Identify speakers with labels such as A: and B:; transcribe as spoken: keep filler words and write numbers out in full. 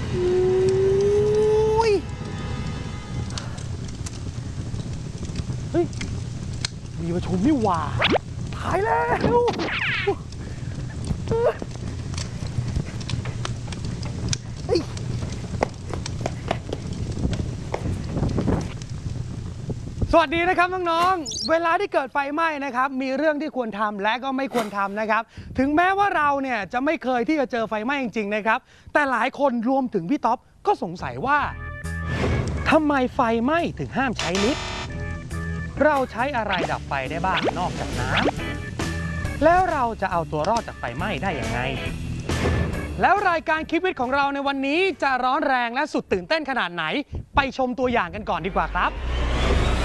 A: อุ้ยเฮ้ยมีประชุมนี่หว่าตายแล้วสวัสดีนะครับน้องๆเวลาที่เกิดไฟไหม้นะครับมีเรื่องที่ควรทำและก็ไม่ควรทำนะครับถึงแม้ว่าเราเนี่ยจะไม่เคยที่จะเจอไฟไหม้จริงๆนะครับแต่หลายคนรวมถึงพี่ท็อปก็สงสัยว่าทำไมไฟไหม้ถึงห้ามใช้ลิฟต์เราใช้อะไรดับไฟได้บ้างนอกจากน้ำแล้วเราจะเอาตัวรอดจากไฟไหม้ได้ยังไงแล้วรายการคิดวิทย์ของเราในวันนี้จะร้อนแรงและสุดตื่นเต้นขนาดไหนไปชมตัวอย่างกันก่อนดีกว่าครับ